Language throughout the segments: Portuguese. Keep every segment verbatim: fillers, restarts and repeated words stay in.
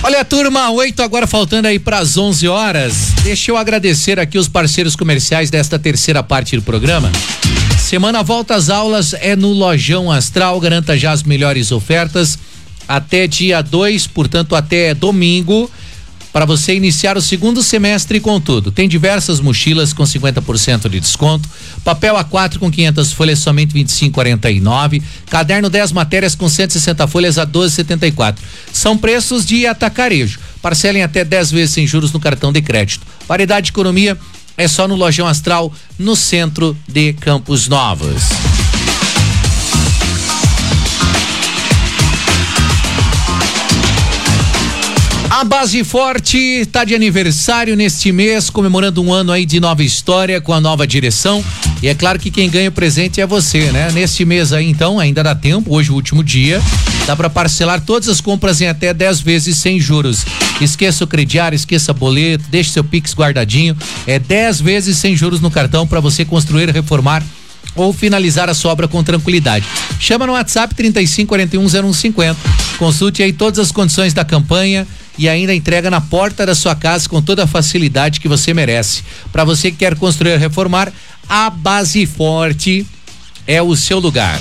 Olha, turma, oito agora faltando aí para as onze horas. Deixa eu agradecer aqui os parceiros comerciais desta terceira parte do programa. Semana volta às aulas é no Lojão Astral. Garanta já as melhores ofertas até dia dois, portanto até domingo, para você iniciar o segundo semestre com tudo. Tem diversas mochilas com cinquenta por cento de desconto, papel A quatro com quinhentas folhas somente vinte e cinco reais e quarenta e nove centavos, caderno dez matérias com cento e sessenta folhas a doze reais e setenta e quatro centavos. São preços de atacarejo. Parcelem até dez vezes sem juros no cartão de crédito. Variedade de economia é só no Lojão Astral, no centro de Campos Novos. A Base Forte está de aniversário neste mês, comemorando um ano aí de nova história com a nova direção. E é claro que quem ganha o presente é você, né? Neste mês aí, então, ainda dá tempo, hoje o último dia. Dá para parcelar todas as compras em até dez vezes sem juros. Esqueça o crediário, esqueça boleto, deixe seu Pix guardadinho. É dez vezes sem juros no cartão para você construir, reformar ou finalizar a sua obra com tranquilidade. Chama no WhatsApp trinta e cinco, quarenta e um, zero um cinquenta. Consulte aí todas as condições da campanha e ainda entrega na porta da sua casa com toda a facilidade que você merece. Para você que quer construir ou reformar, a Base Forte é o seu lugar.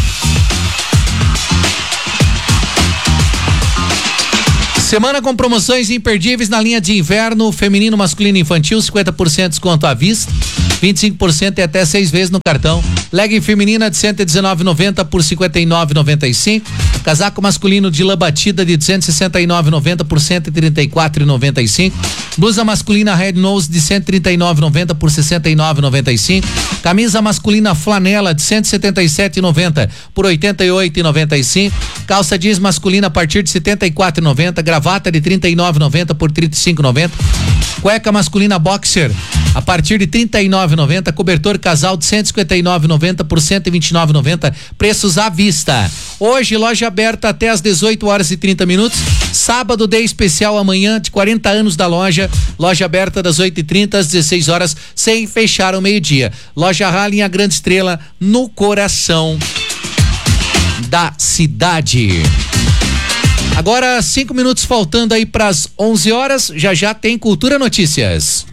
Semana com promoções imperdíveis na linha de inverno, feminino, masculino e infantil, cinquenta por cento de desconto à vista, vinte e cinco por cento e até seis vezes no cartão. Legging feminina de cento e dezenove reais e noventa centavos por cinquenta e nove reais e noventa e cinco centavos. Casaco masculino de lã batida de duzentos e sessenta e nove reais e noventa centavos por cento e trinta e quatro reais e noventa e cinco centavos. Blusa masculina Red Nose de cento e trinta e nove reais e noventa centavos por sessenta e nove reais e noventa e cinco centavos. Camisa masculina flanela de cento e setenta e sete reais e noventa centavos por oitenta e oito reais e noventa e cinco centavos. Calça jeans masculina a partir de setenta e quatro reais e noventa centavos. Gravata de trinta e nove reais e noventa centavos por trinta e cinco reais e noventa centavos. Cueca masculina boxer a partir de trinta e nove reais e noventa centavos. Cobertor casal de cento e cinquenta e nove reais e noventa centavos por cento e vinte e nove reais e noventa centavos. Preços à vista. Hoje loja aberta até às dezoito horas e trinta minutos. Sábado dia especial amanhã de quarenta anos da loja. Loja aberta das oito e trinta às dezesseis horas sem fechar ao meio-dia. Loja Rally em a Grande Estrela no coração da cidade. Agora cinco minutos faltando aí para as onze horas. Já já tem Cultura Notícias.